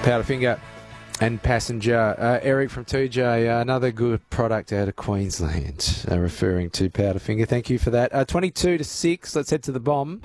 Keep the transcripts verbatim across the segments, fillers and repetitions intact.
Powderfinger and Passenger. Uh, Eric from two J, uh, another good product out of Queensland, uh, referring to Powderfinger. Thank you for that. Uh, twenty-two to six, let's head to the bomb.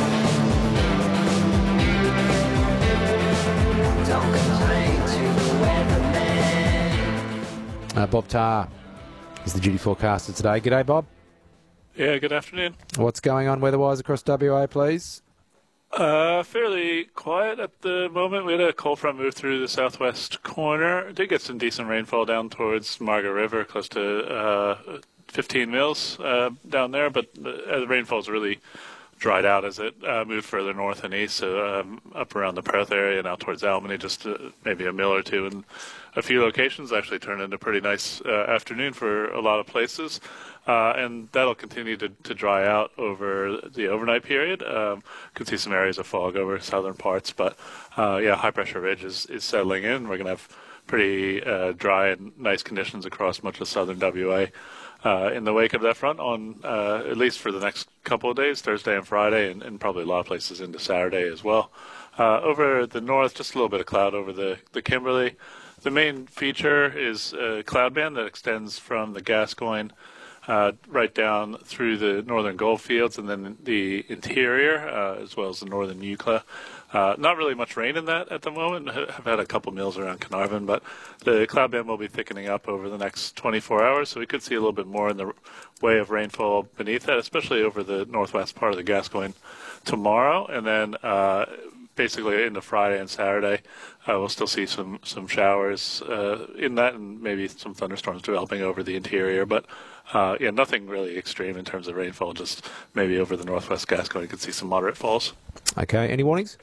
Uh, Bob Tarr is the duty forecaster today. G'day, Bob. Yeah, good afternoon. What's going on weather-wise across W A, please? Uh, fairly quiet at the moment. We had a cold front move through the southwest corner. Did get some decent rainfall down towards Margaret River, close to uh, fifteen mils uh, down there, but the, the rainfall's really dried out as it uh, moved further north and east, so um, up around the Perth area, now towards Albany, just uh, maybe a mill or two in a few locations. Actually turned into a pretty nice uh, afternoon for a lot of places. Uh, and that'll continue to, to dry out over the overnight period. Um, could see some areas of fog over southern parts, but uh, yeah, high pressure ridge is, is settling in. We're going to have pretty uh, dry and nice conditions across much of southern W A uh, in the wake of that front on uh, at least for the next couple of days, Thursday and Friday, and, and probably a lot of places into Saturday as well. Uh, over the north, just a little bit of cloud over the, the Kimberley. The main feature is a cloud band that extends from the Gascoyne Uh, right down through the northern goldfields and then the interior, uh, as well as the northern Eucla. Uh, not really much rain in that at the moment. I've had a couple mills around Carnarvon, but the cloud band will be thickening up over the next twenty-four hours, so we could see a little bit more in the way of rainfall beneath that, especially over the northwest part of the Gascoyne tomorrow. And then uh, basically into Friday and Saturday, uh, we'll still see some, some showers uh, in that and maybe some thunderstorms developing over the interior, but Uh, yeah, nothing really extreme in terms of rainfall, just maybe over the northwest Gascoyne you could see some moderate falls. Okay, any warnings?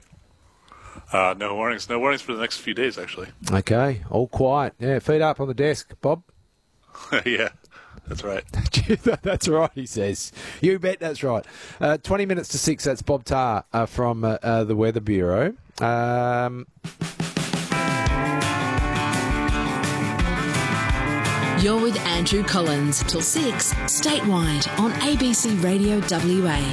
Uh, no warnings. No warnings for the next few days, actually. Okay, all quiet. Yeah, feet up on the desk, Bob. Yeah, that's right. That's right, he says. You bet that's right. Uh, twenty minutes to six, that's Bob Tarr uh, from uh, uh, the Weather Bureau. Um... You're with Andrew Collins till six, statewide on A B C Radio W A.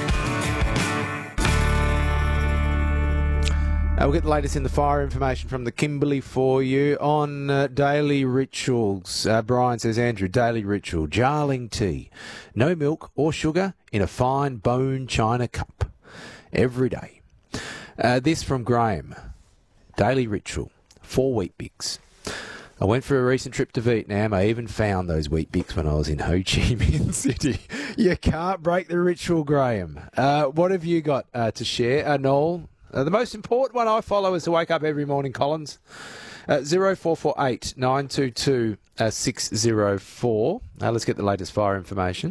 Uh, we'll get the latest in the fire information from the Kimberley for you on uh, daily rituals. Uh, Brian says, Andrew, daily ritual, jarling tea, no milk or sugar in a fine bone china cup every day. Uh, this from Graham, daily ritual, four wheat bix. I went for a recent trip to Vietnam. I even found those wheat bix when I was in Ho Chi Minh City. You can't break the ritual, Graham. Uh, what have you got uh, to share, uh, Noel? Uh, the most important one I follow is to wake up every morning, Collins. Uh, zero four four eight nine two two six zero four. Uh, let's get the latest fire information.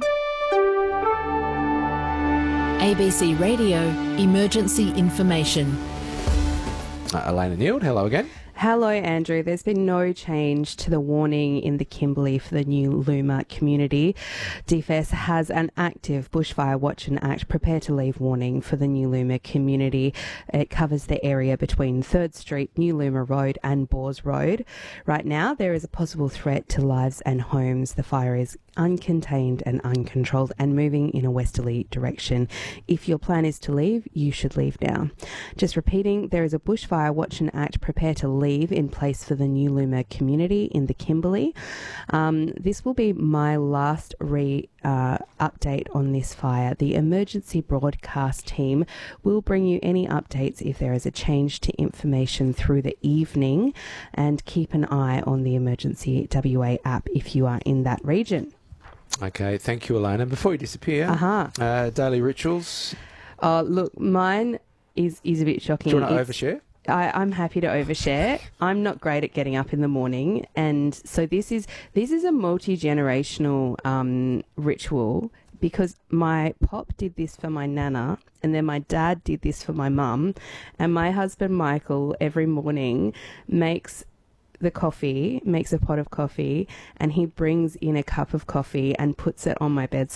A B C Radio Emergency Information. Uh, Elena Neild, hello again. Hello, Andrew. There's been no change to the warning in the Kimberley for the New Luma community. D F E S has an active bushfire watch and act prepare to leave warning for the New Luma community. It covers the area between third Street, New Luma Road and Bors Road. Right now, there is a possible threat to lives and homes. The fire is uncontained and uncontrolled and moving in a westerly direction. If your plan is to leave, you should leave now. Just repeating, there is a bushfire watch and act prepare to leave in place for the New Luma community in the Kimberley. Um, this will be my last re uh, update on this fire. The emergency broadcast team will bring you any updates if there is a change to information through the evening, and keep an eye on the Emergency W A app if you are in that region. Okay, thank you, Elena. Before you disappear, uh-huh. uh, daily rituals. Uh, look, mine is, is a bit shocking. Do you want to it's, overshare? I, I'm happy to overshare. I'm not great at getting up in the morning, and so this is this is a multi-generational um, ritual, because my pop did this for my nana, and then my dad did this for my mum, and my husband Michael every morning makes the coffee, makes a pot of coffee, and he brings in a cup of coffee and puts it on my bedside.